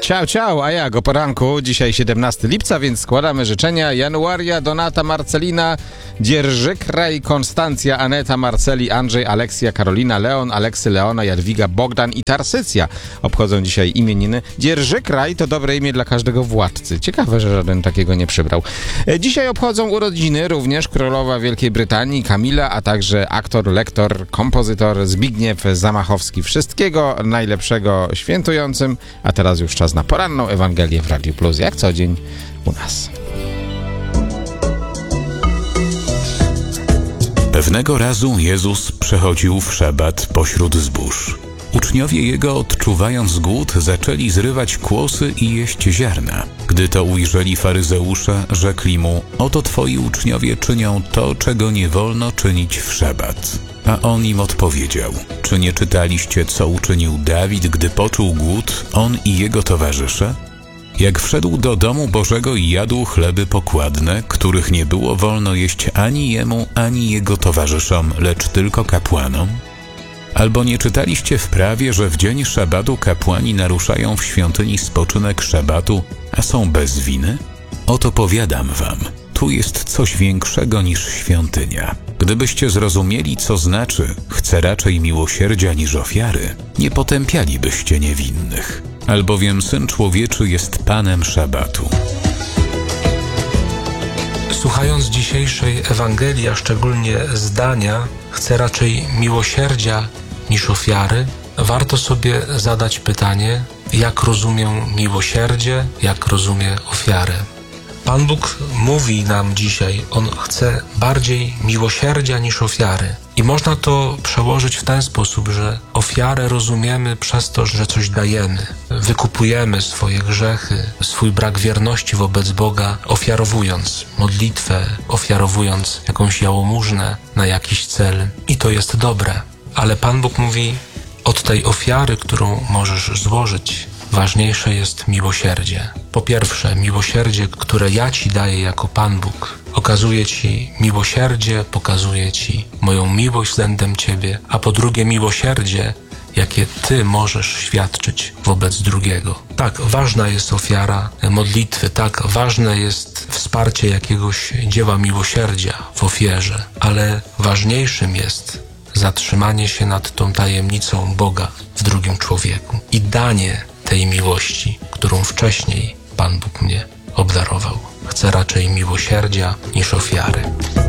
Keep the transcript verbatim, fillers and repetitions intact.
Ciao, ciao, a jak o poranku, dzisiaj siedemnastego lipca, więc składamy życzenia Januaria, Donata, Marcelina, Dzierży kraj, Konstancja, Aneta, Marceli, Andrzej, Aleksja, Karolina, Leon, Aleksy, Leona, Jadwiga, Bogdan i Tarsycja obchodzą dzisiaj imieniny. Dzierży kraj to dobre imię dla każdego władcy. Ciekawe, że żaden takiego nie przybrał. Dzisiaj obchodzą urodziny również królowa Wielkiej Brytanii Kamila, a także aktor, lektor, kompozytor Zbigniew Zamachowski. Wszystkiego najlepszego świętującym, a teraz już czas na poranną Ewangelię w Radiu Plus, jak co dzień u nas. Pewnego razu Jezus przechodził w szabat pośród zbóż. Uczniowie Jego, odczuwając głód, zaczęli zrywać kłosy i jeść ziarna. Gdy to ujrzeli faryzeusze, rzekli mu: oto twoi uczniowie czynią to, czego nie wolno czynić w szabat. A on im odpowiedział: czy nie czytaliście, co uczynił Dawid, gdy poczuł głód, on i jego towarzysze? Jak wszedł do domu Bożego i jadł chleby pokładne, których nie było wolno jeść ani jemu, ani jego towarzyszom, lecz tylko kapłanom? Albo nie czytaliście w prawie, że w dzień szabatu kapłani naruszają w świątyni spoczynek szabatu, a są bez winy? Oto powiadam wam, tu jest coś większego niż świątynia. Gdybyście zrozumieli, co znaczy chcę raczej miłosierdzia niż ofiary, nie potępialibyście niewinnych. Albowiem Syn Człowieczy jest Panem szabatu. Słuchając dzisiejszej Ewangelii, a szczególnie zdania chcę raczej miłosierdzia niż ofiary, warto sobie zadać pytanie, jak rozumiem miłosierdzie, jak rozumie ofiarę. Pan Bóg mówi nam dzisiaj, On chce bardziej miłosierdzia niż ofiary. I można to przełożyć w ten sposób, że ofiarę rozumiemy przez to, że coś dajemy. Wykupujemy swoje grzechy, swój brak wierności wobec Boga, ofiarowując modlitwę, ofiarowując jakąś jałmużnę na jakiś cel. I to jest dobre. Ale Pan Bóg mówi, od tej ofiary, którą możesz złożyć, ważniejsze jest miłosierdzie. Po pierwsze, miłosierdzie, które ja Ci daję jako Pan Bóg. Okazuję Ci miłosierdzie, pokazuję Ci moją miłość względem Ciebie, a po drugie miłosierdzie, jakie Ty możesz świadczyć wobec drugiego. Tak, ważna jest ofiara modlitwy, tak, ważne jest wsparcie jakiegoś dzieła miłosierdzia w ofierze, ale ważniejszym jest zatrzymanie się nad tą tajemnicą Boga w drugim człowieku i danie tej miłości, którą wcześniej Pan Bóg mnie obdarował. Chcę raczej miłosierdzia niż ofiary.